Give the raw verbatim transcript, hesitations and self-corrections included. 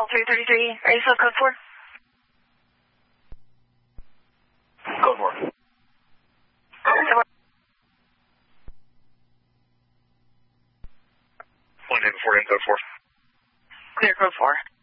three thirty-three. Are you still code four? Code four. One day before in code four. Clear code four.